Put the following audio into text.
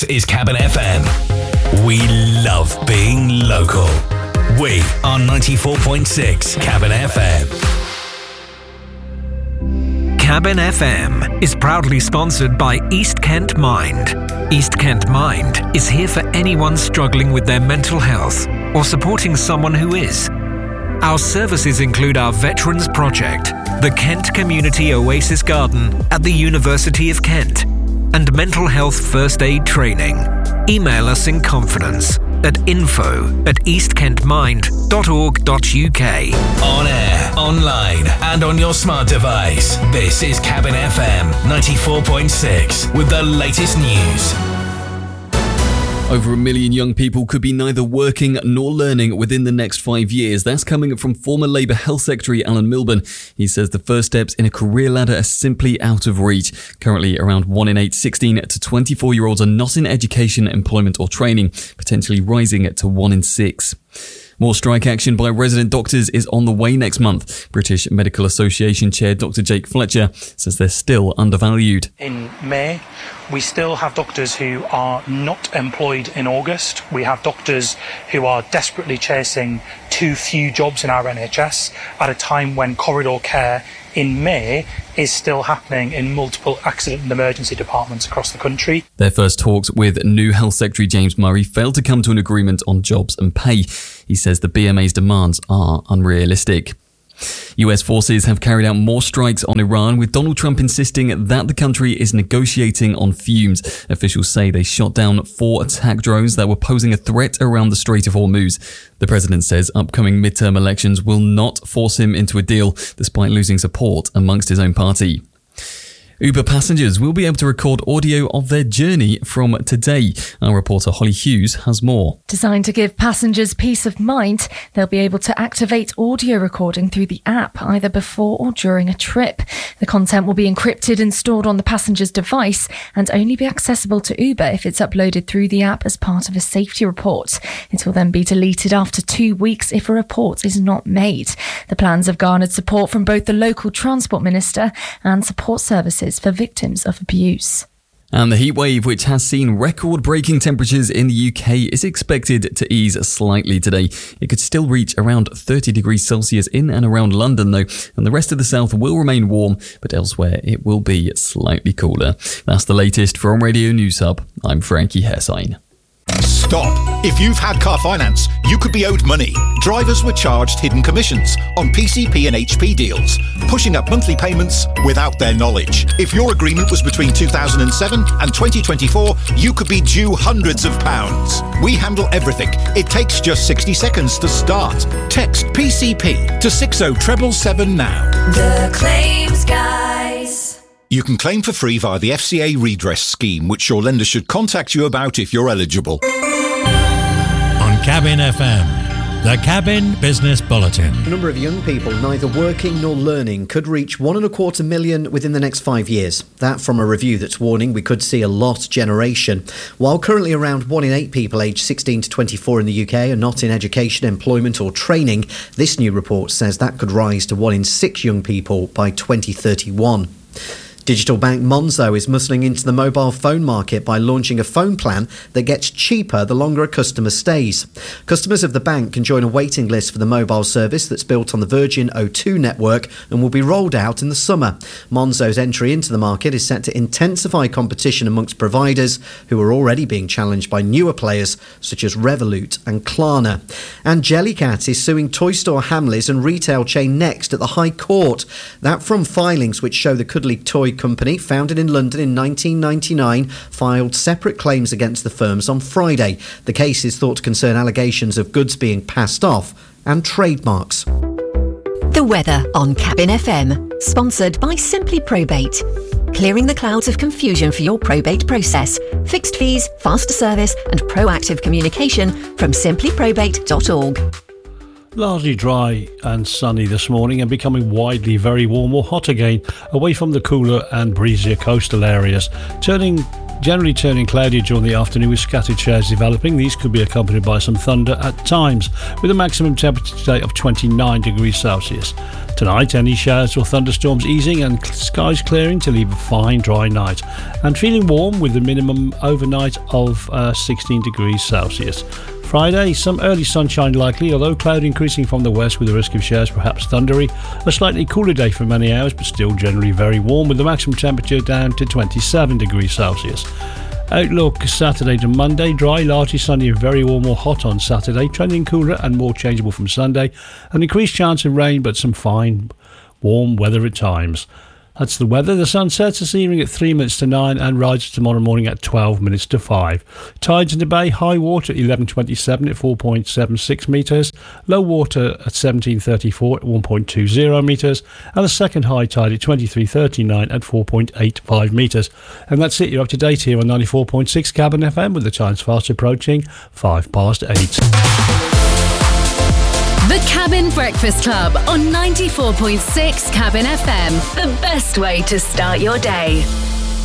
This is Cabin FM. We love being local. We are 94.6 Cabin FM. Cabin FM is proudly sponsored by East Kent Mind. East Kent Mind is here for anyone struggling with their mental health or supporting someone who is. Our services include our Veterans Project, the Kent Community Oasis Garden at the University of Kent, and mental health first aid training. Email us in confidence at info@eastkentmind.org.uk. On air, online, and on your smart device. This is Cabin FM 94.6 with the latest news. Over 1 million young people could be neither working nor learning within the next 5 years. That's coming from former Labour Health Secretary Alan Milburn. He says the first steps in a career ladder are simply out of reach. Currently, around 1 in 8 16 to 24-year-olds are not in education, employment or training, potentially rising to 1 in 6. More strike action by resident doctors is on the way next month. British Medical Association Chair Dr. Jake Fletcher says they're still undervalued. In May, we still have doctors who are not employed in August. We have doctors who are desperately chasing too few jobs in our NHS at a time when corridor care in May is still happening in multiple accident and emergency departments across the country. Their first talks with new Health Secretary James Murray failed to come to an agreement on jobs and pay. He says the BMA's demands are unrealistic. US forces have carried out more strikes on Iran, with Donald Trump insisting that the country is negotiating on fumes. Officials say they shot down 4 attack drones that were posing a threat around the Strait of Hormuz. The president says upcoming midterm elections will not force him into a deal, despite losing support amongst his own party. Uber passengers will be able to record audio of their journey from today. Our reporter Holly Hughes has more. Designed to give passengers peace of mind, they'll be able to activate audio recording through the app either before or during a trip. The content will be encrypted and stored on the passenger's device and only be accessible to Uber if it's uploaded through the app as part of a safety report. It will then be deleted after 2 weeks if a report is not made. The plans have garnered support from both the local transport minister and support services for victims of abuse. And the heat wave, which has seen record-breaking temperatures in the UK, is expected to ease slightly today. It could still reach around 30 degrees Celsius in and around London, though, and the rest of the south will remain warm, but elsewhere it will be slightly cooler. That's the latest from Radio News Hub. I'm Frankie Hersign. Stop. If you've had car finance, you could be owed money. Drivers were charged hidden commissions on PCP and HP deals, pushing up monthly payments without their knowledge. If your agreement was between 2007 and 2024, you could be due hundreds of pounds. We handle everything. It takes just 60 seconds to start. Text PCP to 60777 now. The Claims Guys. You can claim for free via the FCA redress scheme, which your lender should contact you about if you're eligible. On Cabin FM, the Cabin Business Bulletin. The number of young people neither working nor learning could reach 1.25 million within the next 5 years. That from a review that's warning we could see a lost generation. While currently around 1 in 8 people aged 16 to 24 in the UK are not in education, employment or training, this new report says that could rise to 1 in 6 young people by 2031. Digital bank Monzo is muscling into the mobile phone market by launching a phone plan that gets cheaper the longer a customer stays. Customers of the bank can join a waiting list for the mobile service that's built on the Virgin O2 network and will be rolled out in the summer. Monzo's entry into the market is set to intensify competition amongst providers who are already being challenged by newer players such as Revolut and Klarna. And Jellycat is suing toy store Hamleys and retail chain Next at the High Court. That from filings which show the cuddly toy company, founded in London in 1999, filed separate claims against the firms on Friday. The case is thought to concern allegations of goods being passed off and trademarks. The weather on Cabin FM, sponsored by Simply Probate. Clearing the clouds of confusion for your probate process. Fixed fees, faster service and proactive communication from simplyprobate.org. Largely dry and sunny this morning and becoming widely very warm or hot again, away from the cooler and breezier coastal areas, turning Generally turning cloudy during the afternoon with scattered showers developing. These could be accompanied by some thunder at times, with a maximum temperature today of 29 degrees Celsius. Tonight, any showers or thunderstorms easing and skies clearing to leave a fine, dry night. And feeling warm with a minimum overnight of 16 degrees Celsius. Friday, some early sunshine likely, although cloud increasing from the west with a risk of showers, perhaps thundery. A slightly cooler day for many hours, but still generally very warm, with the maximum temperature down to 27 degrees Celsius. Outlook Saturday to Monday, dry, largely sunny and very warm or hot on Saturday, trending cooler and more changeable from Sunday. An increased chance of rain, but some fine, warm weather at times. That's the weather. The sun sets this evening at 3 minutes to 9 and rises tomorrow morning at 12 minutes to 5. Tides in the bay, high water at 11:27 at 4.76 metres, low water at 17:34 at 1.20 metres, and the second high tide at 23:39 at 4.85 metres. And that's it. You're up to date here on 94.6 Cabin FM with the times fast approaching 8:05. The Cabin Breakfast Club on 94.6 Cabin FM. The best way to start your day.